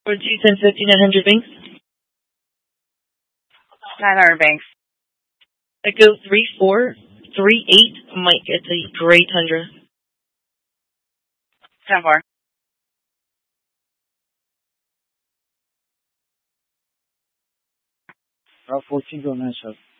Or 210 900 Banks. 900 Banks. Echo 3438 Mike. It's a gray Tundra. 10-4. 14 go 9 7.